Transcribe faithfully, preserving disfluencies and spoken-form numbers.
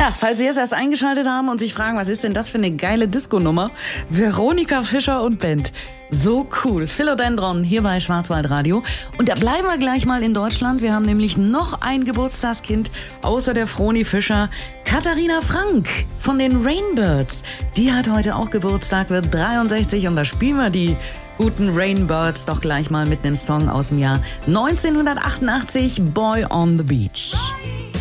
Ja, falls Sie jetzt erst eingeschaltet haben und sich fragen, was ist denn das für eine geile Disco-Nummer? Veronika Fischer und Band. So cool. Philodendron hier bei Schwarzwaldradio. Und da bleiben wir gleich mal in Deutschland. Wir haben nämlich noch ein Geburtstagskind außer der Froni Fischer. Katharina Frank von den Rainbirds. Die hat heute auch Geburtstag, wird dreiundsechzig und da spielen wir die guten Rainbirds doch gleich mal mit einem Song aus dem Jahr neunzehnhundertachtundachtzig, Boy on the Beach.